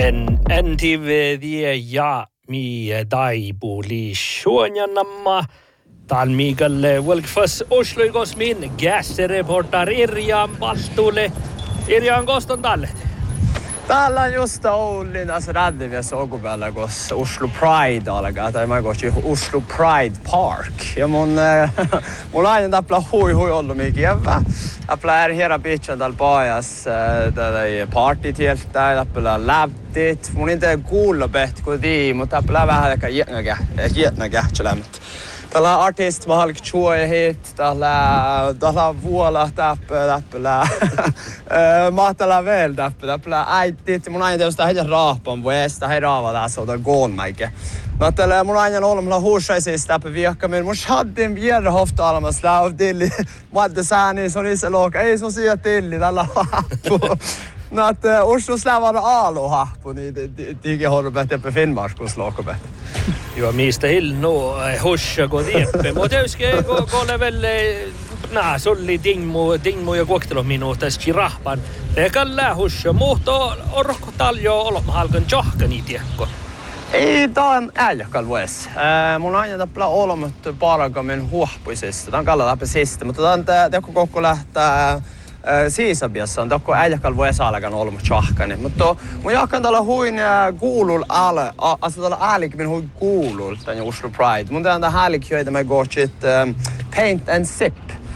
NTV ja mi daibuli suonjanamma talmigalle Wilkfas Osloigos min gästreporter Irjan Paltule. Irjan koston talle. Täällä on just Oulinas Räddivies Ogubella, kos Oslo Pride alkaa, tai mä kohdin Oslo Pride Park. Ja mun aina täppälä hui ollut mikievä. Täppälä hela bitchen täällä pajas, täällä partytieltä, täppälä läptit. Mun ei tee kuulla pehti kuin tii, mutta täppälä vähän jätnä kähtselämät. Täällä artist mahallik tjuoja hit, täällä vuola täppälä, mahtala veel täppälä äitit. Mun aina teosta heitä raapan vuesta, hei raava tässä on goonmäike. No täällä mun aina olemalla huusaisista täppä viekkamin. Mun shadin vierra hofta alamas läuvdilli. Madde sääni, se on iso luokka. Ei sun syö tilli, tällä happu. No että Oslo slävara alo happu, niin tiikin horrubet jäppe Finnmarkus luokkabet. Joo, mistä hilno hosja kun tieppe. Mutta joskin kolle velle solli dingmu ja kuokteluminuutas kirahpan. Rekalla hosja, mutta orko taljo olemahalkan johkani tiekko. Ei, tää on äljakal vues. Mun aina täppälä olemat parakamin huohpuisista. Tää on kalla läpi sistä, mutta tää on teko kokku lähtää Siisabiassa on tokko äljakal vues alkan olemat johkani. Mutta mun jakkan tällä huin kuulul ale, alltså tällä äälikin huin kuulul tän Oslo Pride. Mun tää härlik joita me gochit paint and sip.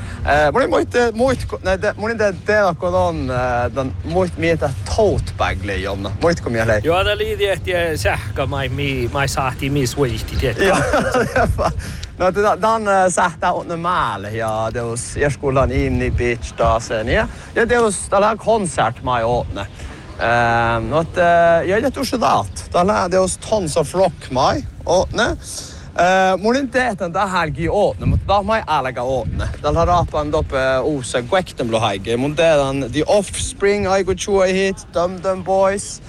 Mun ei tehdä, kun on muist mietä tote bag leijonna. Muistko mieleen? Joo, tää liiti ehtiä sähkö, mai sahti mis vuihti, tiedätkö? Joo, no tää on sähtää on maalle ja teos jäskullan inni beach taasen ja teos tällä konsert mai åtne. No jag är tusen daat. Tällä teos Tons of Rock mai åtne. Mun ei tehdä tähänkin åtne, mutta tää mai alga åtne. Tällä raapan doppe uusi Quektemlohaigi. Mun tehdään The Offspring aiku tjuoi hit, Dum Boys.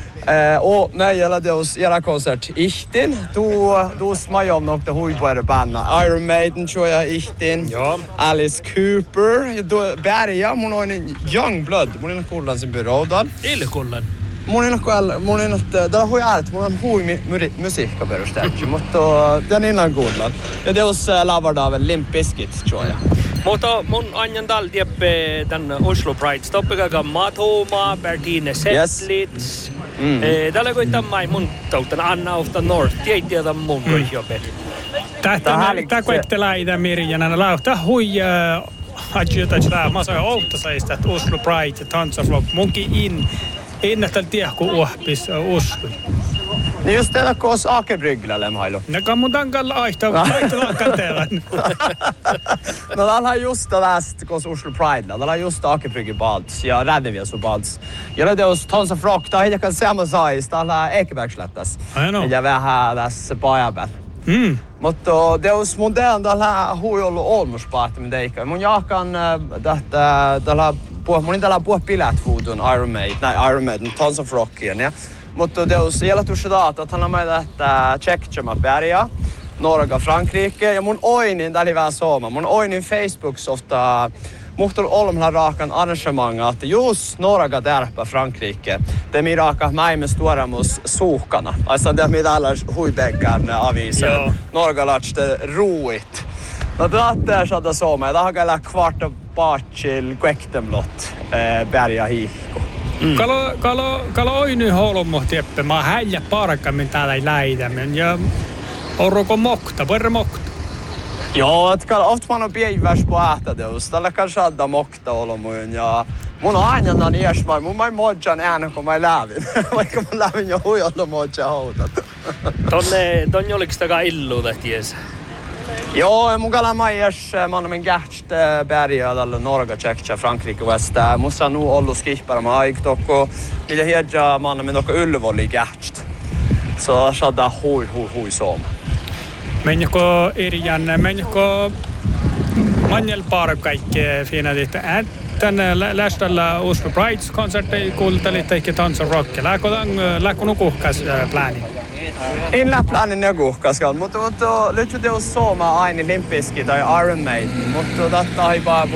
Jällä teos jällä konsert ihtin. Tuus majom nokta huipuere bänna. Iron Maiden tjuoja ihtin. Joo. Alice Cooper. Ja Berga, mun on Young Blood. Mun ei kuullaan sen byrådan. Ilkullan. Mun tää hui ääret, mun on hui musiikka perusteltu, mutta tän innan kuullaan. Ja teos lavardaven Limp Bizkit tjuoja. Mutta mun anjan tal tieppe tän Oslo Pride stoppikaga Matoma, Bertine Settlitz. Täällä kui tammai mun tautan Anna of the North, tiedä mun koihjope. Tää kuettelää itä Mirjanana lauta hui adjuta tää masa outosaista Oslo Pride ja Tons of Rock munkin Innähtäällä tiehku uhpis uskui. Niin just teillä koos Akebrygglä lemhailu. Näkään mun tankalla aihtaa kanteella. No täällä on just tällaista koos Oslo Pride. Täällä on just Akebrygge bads ja Räddivies och bads. Ja det on Tons of Rock. Tää on hiljaa samma sais. Täällä on Ekebergslättäs. Ja vähän tässä Pajabel. Mutta teos mun teidän täällä hui ollut olmuspaahti mitä eikä. Mun jahkan täällä mun täällä puhua bilettfoton Iron Maiden, Tons of Rockin ja. Mutta teos jäljellä tuossa daata, että hän on meitä Tjeckjama Berga, Norge, Frankrike ja mun oinin, tää oli vähän sooma, mun oinin Facebooks ofta muhtul olmalla raakan arrangemanga, että just Norge tärpä Frankrike, te mi raaka mäimme stuoramus suhkana. Alltså det mit alla huibäckar avisen. Norge lähtee ruuit. No tätä saada sooma, ja tähän kvarta paatsil Quektemlot Berga hiikko. Kalo oinu holmo tieppe, mä häijä parkkamin täällä ei läitämään ja orruko mokta, verran mokta. Joo, että ofta man on päiväs på ähtädeus, tällä kanssa saada mokta olomuun ja mun on aina niesmai, mun mai modjan äänen kun mä lävin, vaikka mä lävin jo huijalla modjan houtat. Tonne oliks takaa illuuta ties? Joo, mun kala maijas, mä oon min kähtst Berga tällä Norge, Tjeckja, Frankrike, Västä. Mussa on nu ollut skipparama aikotokko, millä hiedja mä oon min okko Ullevåli kähtst. Så saada hui sooma. Menjäkö Irjan, manjel paar kaikkea finaalit. Tänne lästöllä Oslo Pride-konsertti kuultelit eikä Tons of Rock. Lääkö nukuhkas plääni? En läpläinen nukuhkas, mutta nyt te on sooma aina Limp Bizkit tai Iron Maiden, mutta tätä ei vaan